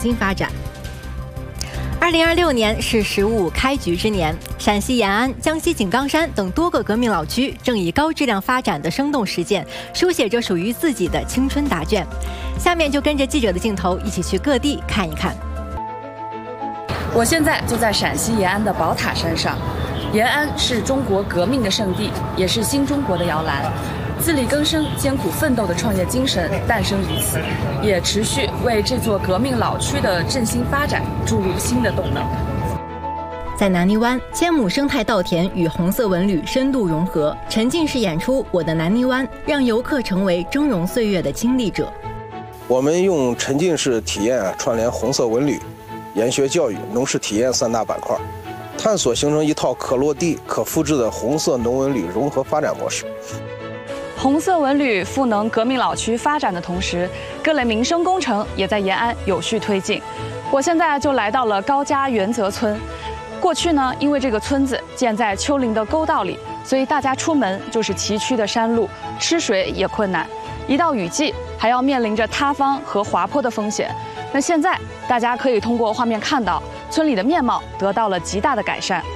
心发展。2026年是15开局之年，陕西延安、江西井冈山等多个革命老区正以高质量发展的生动实践，书写着属于自己的青春答卷。下面就跟着记者的镜头，一起去各地看一看。 我现在就在陕西延安的宝塔山上。延安是中国革命的圣地，也是新中国的摇篮。自力更生、艰苦奋斗的创业精神诞生于此，也持续为这座革命老区的振兴发展注入新的动能。 在南泥湾，千亩生态稻田与红色文旅深度融合，沉浸式演出《我的南泥湾》，让游客成为峥嵘岁月的亲历者。 我们用沉浸式体验串联红色文旅、研学教育、农事体验3大板块，探索形成一套可落地、可复制的红色农文旅融合发展模式。 红色文旅赋能革命老区发展的同时，各类民生工程也在延安有序推进。我现在就来到了高家原泽村。过去呢，因为这个村子建在丘陵的沟道里，所以大家出门就是崎岖的山路，吃水也困难。一到雨季，还要面临着塌方和滑坡的风险。那现在大家可以通过画面看到，村里的面貌得到了极大的改善。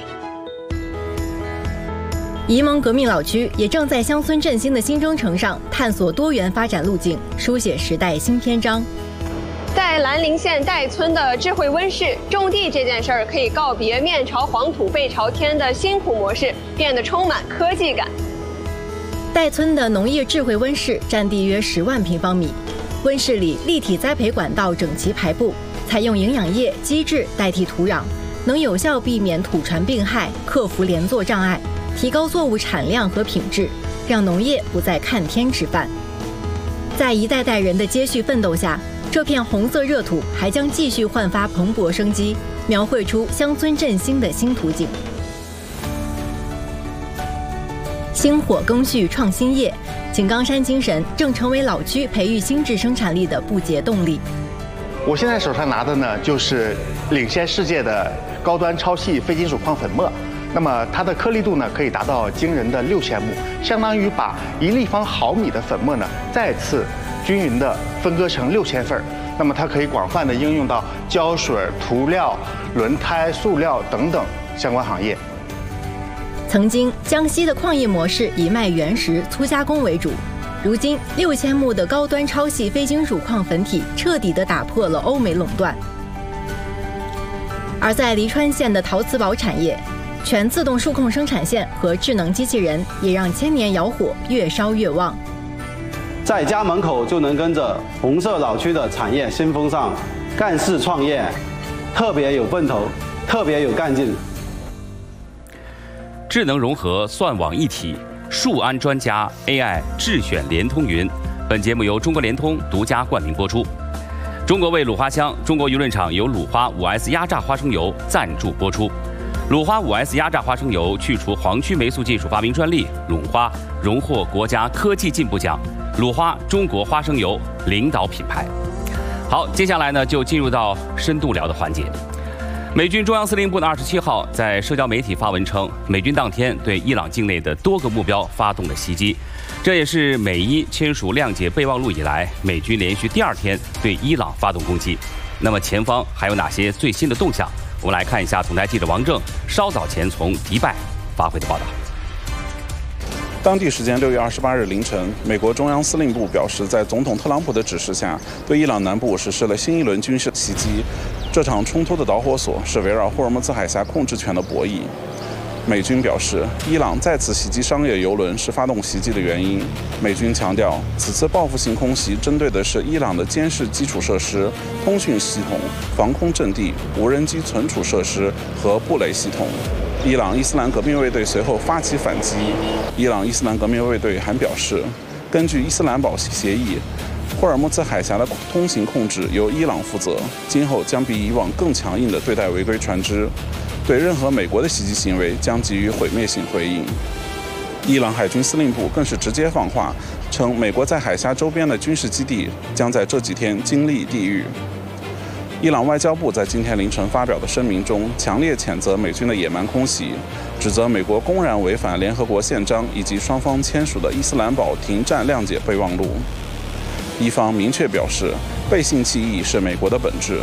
沂蒙革命老区也正在乡村振兴的新征程上探索多元发展路径，书写时代新篇章。 在兰陵县岱村的智慧温室，种地这件事儿可以告别面朝黄土背朝天的辛苦模式，变得充满科技感。 岱村的农业智慧温室占地约10万平方米，温室里立体栽培管道整齐排布，采用营养液基质代替土壤，能有效避免土传病害，克服连作障碍，提高作物产量和品质，让农业不再看天吃饭。在一代代人的接续奋斗下，这片红色热土还将继续焕发蓬勃生机，描绘出乡村振兴的新图景。薪火耕畜创新业，井冈山精神正成为老区培育新质生产力的不竭动力。 我现在手上拿的呢，就是领先世界的高端超细非金属矿粉末。那么它的颗粒度呢，可以达到惊人的6000亩，相当于把1立方毫米的粉末呢，再次均匀地分割成6000份。那么它可以广泛地应用到胶水、涂料、轮胎、塑料等等相关行业。 曾经江西的矿业模式以卖原石、粗加工为主，如今6000亩的高端超细非金属矿粉体彻底地打破了欧美垄断。而在黎川县的陶瓷堡产业，全自动数控生产线和智能机器人也让千年窑火越烧越旺。 在家门口就能跟着红色老区的产业新风尚，干事创业，特别有奔头，特别有干劲。 智能融合，算网一体，数安专家 AI 智选联通云。本节目由中国联通独家冠名播出。中国味鲁花香，中国舆论场由鲁花 5S 压榨花生油赞助播出。鲁花 5S 压榨花生油去除黄曲霉素技术发明专利，鲁花荣获国家科技进步奖，鲁花中国花生油领导品牌。好，接下来呢就进入到深度聊的环节。美军中央司令部的27号在社交媒体发文称，美军当天对伊朗境内的多个目标发动了袭击，这也是美伊签署谅解备忘录以来，美军连续第2天对伊朗发动攻击。那么前方还有哪些最新的动向？我们来看一下总台记者王正稍早前从迪拜发回的报道。 当地时间6月28日凌晨，美国中央司令部表示，在总统特朗普的指示下，对伊朗南部实施了新一轮军事袭击。这场冲突的导火索是围绕霍尔木兹海峡控制权的博弈。美军表示，伊朗再次袭击商业邮轮是发动袭击的原因。美军强调，此次报复性空袭针对的是伊朗的监视基础设施、通讯系统、防空阵地、无人机存储设施和布雷系统。伊朗伊斯兰革命卫队随后发起反击。伊朗伊斯兰革命卫队还表示，根据伊斯兰堡协议，霍尔木兹海峡的通行控制由伊朗负责，今后将比以往更强硬地对待违规船只，对任何美国的袭击行为将给予毁灭性回应。伊朗海军司令部更是直接放话，称美国在海峡周边的军事基地将在这几天经历地狱。伊朗外交部在今天凌晨发表的声明中，强烈谴责美军的野蛮空袭，指责美国公然违反联合国宪章以及双方签署的伊斯兰堡停战谅解备忘录。伊方明确表示，背信弃义是美国的本质，